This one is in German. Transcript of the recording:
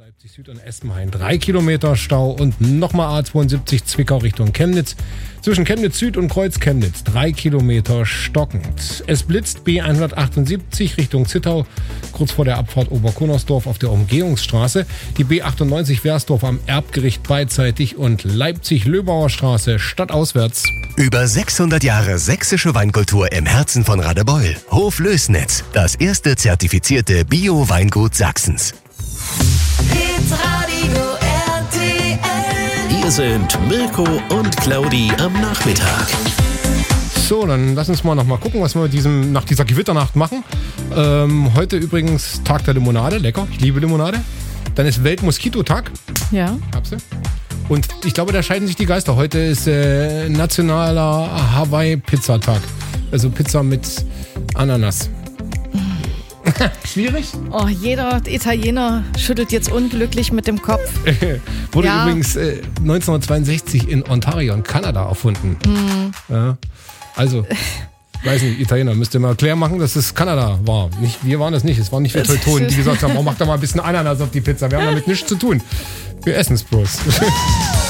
Leipzig Süd und Espenhain 3 Kilometer Stau und nochmal A72 Zwickau Richtung Chemnitz. Zwischen Chemnitz Süd und Kreuz Chemnitz 3 Kilometer stockend. Es blitzt B178 Richtung Zittau, kurz vor der Abfahrt Oberkunnersdorf auf der Umgehungsstraße. Die B98 Wersdorf am Erbgericht beidseitig und Leipzig-Löbauer Straße stadtauswärts. Über 600 Jahre sächsische Weinkultur im Herzen von Radebeul. Hof Lößnitz, das erste zertifizierte Bio-Weingut Sachsens. Hitradio RTL. Hier sind Mirko und Claudi am Nachmittag. So, dann lass uns mal gucken, was wir nach dieser Gewitternacht machen. Heute übrigens Tag der Limonade, lecker, ich liebe Limonade. Dann ist Weltmoskitotag. Ja. Hab's. Und ich glaube, da scheiden sich die Geister. Heute ist nationaler Hawaii-Pizzatag. Also Pizza mit Ananas. Schwierig? Oh, jeder Italiener schüttelt jetzt unglücklich mit dem Kopf. Wurde übrigens 1962 in Ontario in Kanada erfunden. Ja, also, weiß nicht, Italiener, müsst ihr mal klar machen, dass es Kanada war. Wir waren das nicht. Es waren nicht wir Teutonen, die gesagt haben, oh, mach doch mal ein bisschen Ananas auf die Pizza. Wir haben damit nichts zu tun. Wir essen es bloß.